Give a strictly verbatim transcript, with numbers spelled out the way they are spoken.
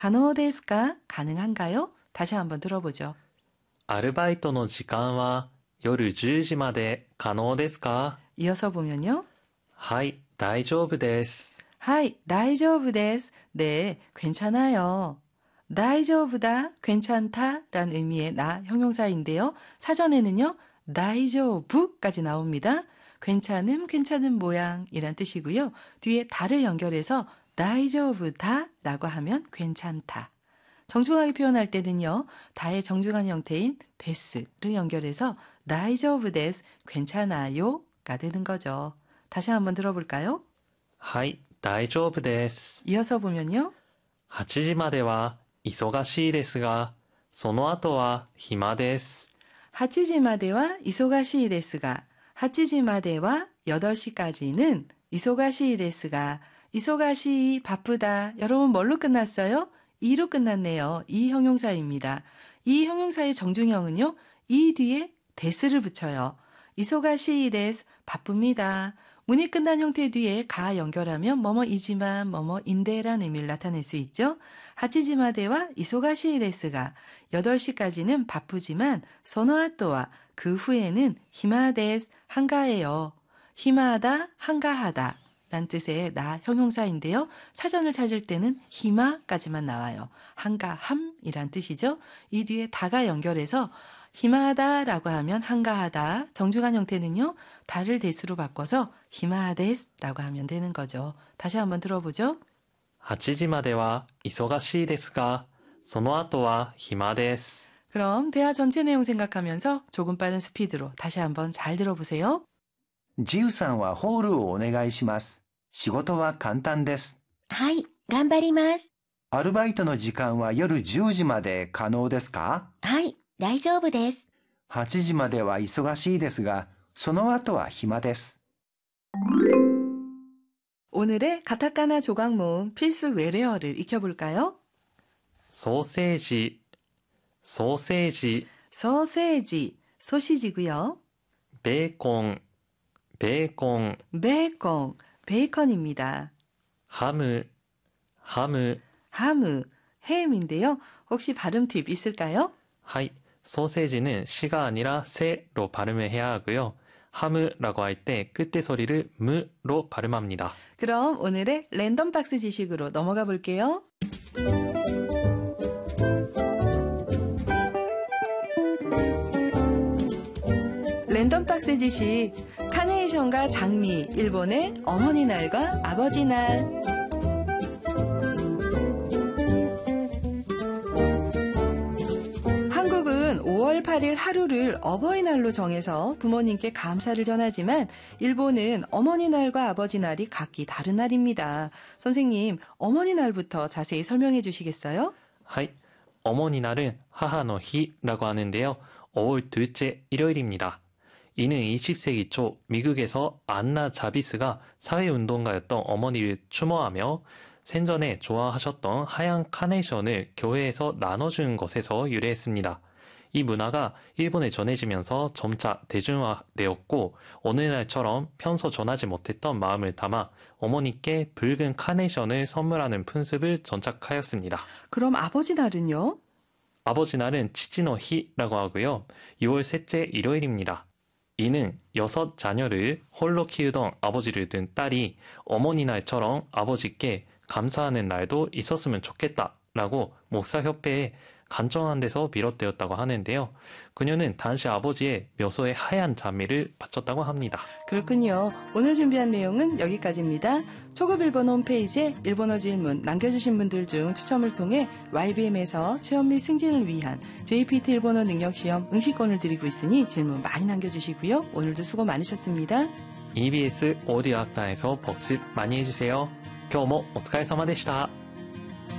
可能ですか? 가능한가요? 다시 한번 들어보죠. アルバイトの時間は夜じゅうじまで可能ですか? 이어서 보면요. はい、大丈夫です。 하이, 大丈夫です. 네, 괜찮아요. 大丈夫だ, 괜찮다 라는 의미의 나 형용사인데요. 사전에는요. 大丈夫까지 나옵니다. 괜찮음, 괜찮은 모양이란 뜻이고요. 뒤에 다를 연결해서 大丈夫だ라고 하면 괜찮다. 정중하게 표현할 때는요. 다의 정중한 형태인 데스를 연결해서 大丈夫です, 괜찮아요가 되는 거죠. 다시 한번 들어볼까요? はい、大丈夫です。 이어서 보면요. はちじまでは忙しいですが、その後は暇です。 はちじまでは忙しいですが、はちじまでは여덟 시까지는忙しいですが, 이소가시 바쁘다. 여러분 뭘로 끝났어요? 이로 끝났네요. 이 형용사입니다. 이 형용사의 정중형은요. 이 뒤에 데스를 붙여요. 이소가시 데스 바쁩니다. 문이 끝난 형태 뒤에 가 연결하면 뭐뭐이지만 뭐뭐인데라는 의미를 나타낼 수 있죠. 하치지마데와 이소가시 데스가 여덟 시까지는 바쁘지만 소노아토와 그 후에는 히마 데스 한가해요. 히마하다 한가하다 란 뜻의 나 형용사인데요. 사전을 찾을 때는 히마까지만 나와요. 한가함이란 뜻이죠. 이 뒤에 다가 연결해서 히마하다라고 하면 한가하다. 정중한 형태는요. 다를 데스로 바꿔서 히마데스라고 하면 되는 거죠. 다시 한번 들어보죠. はちじまでは忙しいですが、その後は暇です。 그럼 대화 전체 내용 생각하면서 조금 빠른 스피드로 다시 한번 잘 들어보세요. ジウさんはホールをお願いします。仕事は簡単です。 はい、頑張ります。 アルバイトの時間は夜じゅうじまで可能ですか？ はい、大丈夫です。 はちじまでは忙しいですが、その後は暇です。 오늘의 가타카나 조각 모음 필수 외래어를 익혀볼까요? ソーセージ、ソーセージ、 소세지, 소시지고요. ベーコン、ベーコン、 베이컨, 베이컨입니다. ハム、ハム。 하무, 햄인데요. 혹시 발음 팁 있을까요? はい、ソーセージ는 시가 아니라 세로 발음을 해야 하고요. 하무라고 할 때 끝에 소리를 무로 발음합니다. 그럼 오늘의 랜덤 박스 지식으로 넘어가 볼게요. 랜덤 박스 지식. 카네이션과 장미, 일본의 어머니 날과 아버지 날. 한국은 오월 팔일 하루를 어버이날로 정해서 부모님께 감사를 전하지만 일본은 어머니날과 아버지날이 각기 다른 날입니다. 선생님, 어머니날부터 자세히 설명해 주시겠어요? はい、 어머니날은 하하의日라고 하는데요. 오월 둘째 일요일입니다. 이는 이십 세기 초 미국에서 안나 자비스가 사회운동가였던 어머니를 추모하며 생전에 좋아하셨던 하얀 카네이션을 교회에서 나눠주는 것에서 유래했습니다. 이 문화가 일본에 전해지면서 점차 대중화되었고 오늘날처럼 평소 전하지 못했던 마음을 담아 어머니께 붉은 카네이션을 선물하는 풍습을 정착하였습니다. 그럼 아버지 날은요? 아버지 날은 치치노 히라고 하고요. 유월 셋째 일요일입니다. 이는 여섯 자녀를 홀로 키우던 아버지를 둔 딸이 어머니 날처럼 아버지께 감사하는 날도 있었으면 좋겠다라고 목사협회에 간청한 데서 비롯되었다고 하는데요. 그녀는 당시 아버지의 묘소에 하얀 장미를 바쳤다고 합니다. 그렇군요. 오늘 준비한 내용은 여기까지입니다. 초급 일본어 홈페이지에 일본어 질문 남겨주신 분들 중 추첨을 통해 와이비엠에서 체험 및 승진을 위한 제이피티 일본어 능력시험 응시권을 드리고 있으니 질문 많이 남겨주시고요. 오늘도 수고 많으셨습니다. 이비에스 오디오 학단에서 복습 많이 해주세요. 今日もお疲れ様でした。